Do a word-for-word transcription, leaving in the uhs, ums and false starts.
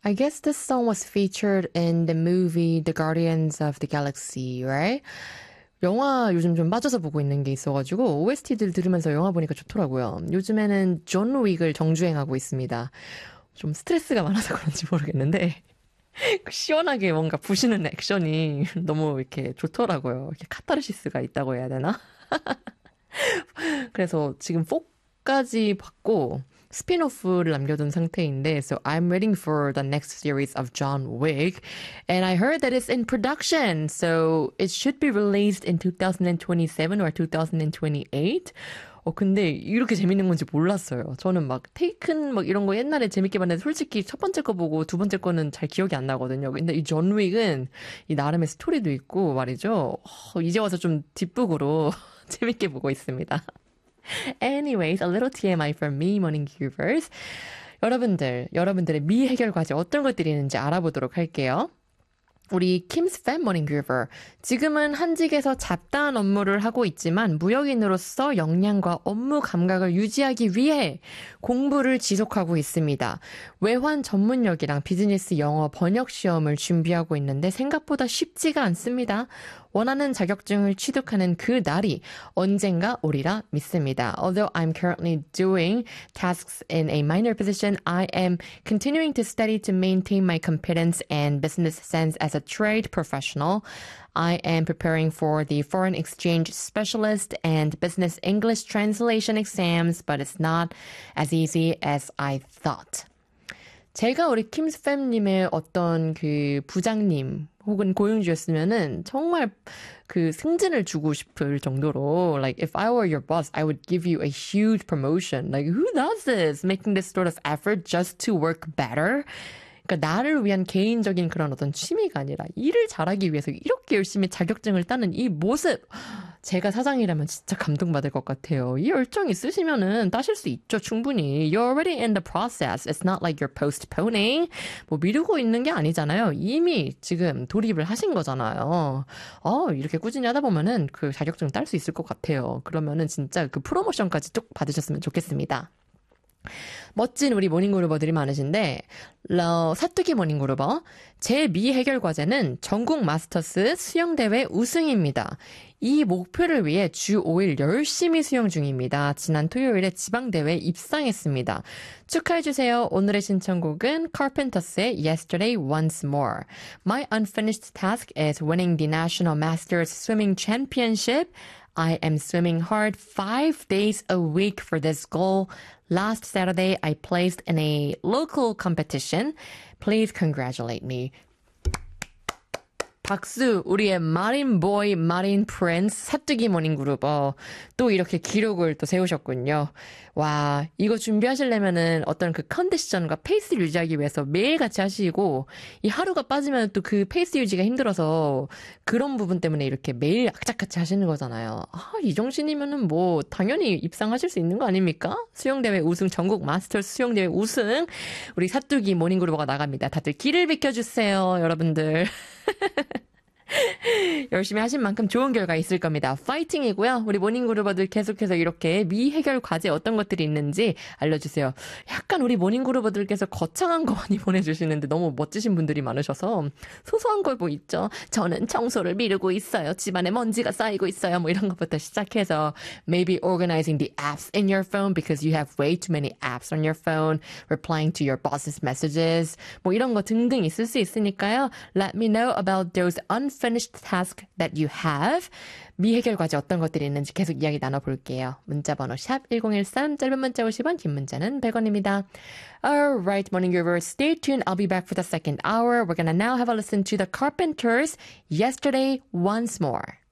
I guess this song was featured in the movie The Guardians of the Galaxy, right? 영화 요즘 좀 빠져서 보고 있는 게 있어가지고 오에스티들 들으면서 영화 보니까 좋더라고요. 요즘에는 존 윅을 정주행하고 있습니다. 좀 스트레스가 많아서 그런지 모르겠는데 시원하게 뭔가 부시는 액션이 너무 이렇게 좋더라고요. 이렇게 카타르시스가 있다고 해야 되나? 그래서 지금 사까지 봤고 스핀오프를 남겨둔 상태인데 so I'm waiting for the next series of John Wick and I heard that it's in production so it should be released in twenty twenty-seven or twenty twenty-eight 어 근데 이렇게 재밌는 건지 몰랐어요. 저는 막 테이큰 막 이런 거 옛날에 재밌게 봤는데 솔직히 첫 번째 거 보고 두 번째 거는 잘 기억이 안 나거든요. 근데 이 존 윅은 이 나름의 스토리도 있고 말이죠. 어, 이제 와서 좀 뒷북으로 재밌게 보고 있습니다. Anyways, a little 티엠아이 from me, Morning Givers. 여러분들, 여러분들의 미해결 과제 어떤 것들이 있는지 알아보도록 할게요. 우리 킴스 팬 모닝 기버 지금은 한직에서 잡다한 업무를 하고 있지만 무역인으로서 역량과 업무 감각을 유지하기 위해 공부를 지속하고 있습니다. 외환 전문역이랑 비즈니스 영어 번역 시험을 준비하고 있는데 생각보다 쉽지가 않습니다. 원하는 자격증을 취득하는 그 날이 언젠가 오리라 믿습니다. Although I'm currently doing tasks in a minor position, I am continuing to study to maintain my competence and business sense as a trade professional. I am preparing for the foreign exchange specialist and business English translation exams, but it's not as easy as I thought. 제가 우리 킴스팸님의 어떤 그 부장님 혹은 고용주였으면은 정말 그 승진을 주고 싶을 정도로 like if I were your boss, I would give you a huge promotion. Like who does this? Making this sort of effort just to work better? 그러니까 나를 위한 개인적인 그런 어떤 취미가 아니라 일을 잘하기 위해서 이렇게 열심히 자격증을 따는 이 모습 제가 사장이라면 진짜 감동받을 것 같아요. 이 열정 있으시면은 따실 수 있죠, 충분히. You're already in the process. It's not like you're postponing. 뭐 미루고 있는 게 아니잖아요. 이미 지금 돌입을 하신 거잖아요. 어, 이렇게 꾸준히 하다 보면은 그 자격증 딸 수 있을 것 같아요. 그러면은 진짜 그 프로모션까지 쭉 받으셨으면 좋겠습니다. 멋진 우리 모닝그루버들이 많으신데 러, 사뚜기 모닝그루버 제 미해결 과제는 전국 마스터스 수영대회 우승입니다. 이 목표를 위해 주 오 일 열심히 수영 중입니다. 지난 토요일에 지방대회에 입상했습니다. 축하해주세요. 오늘의 신청곡은 Carpenters의 Yesterday Once More. My unfinished task is winning the National Masters Swimming Championship. I am swimming hard five days a week for this goal. Last Saturday, I placed in a local competition. Please congratulate me. 박수, 우리의 마린 보이, 마린 프린스, 사뚜기 모닝그룹. 어, 또 이렇게 기록을 또 세우셨군요. 와, 이거 준비하시려면은 어떤 그 컨디션과 페이스를 유지하기 위해서 매일 같이 하시고, 이 하루가 빠지면 또 그 페이스 유지가 힘들어서 그런 부분 때문에 이렇게 매일 악착같이 하시는 거잖아요. 아, 이 정신이면은 뭐, 당연히 입상하실 수 있는 거 아닙니까? 수영대회 우승, 전국 마스터스 수영대회 우승, 우리 사뚜기 모닝그룹가 나갑니다. 다들 길을 비켜주세요, 여러분들. 열심히 하신 만큼 좋은 결과 있을 겁니다. 파이팅이고요. 우리 모닝그루버들 계속해서 이렇게 미해결 과제 어떤 것들이 있는지 알려주세요. 약간 우리 모닝그루버들께서 거창한 거 많이 보내주시는데 너무 멋지신 분들이 많으셔서 소소한 걸 뭐 있죠. 저는 청소를 미루고 있어요. 집안에 먼지가 쌓이고 있어요. 뭐 이런 것부터 시작해서 maybe organizing the apps in your phone because you have way too many apps on your phone, replying to your boss's messages 뭐 이런 거 등등 있을 수 있으니까요. Let me know about those unfinished task that you have. 미해결 과제 어떤 것들이 있는지 계속 이야기 나눠볼게요. 문자번호 샵 일공일삼, 짧은 문자 오십 원, 긴 문자는 백 원입니다. Alright, morning givers, stay tuned. I'll be back for the second hour. We're gonna now have a listen to the Carpenters, Yesterday Once More.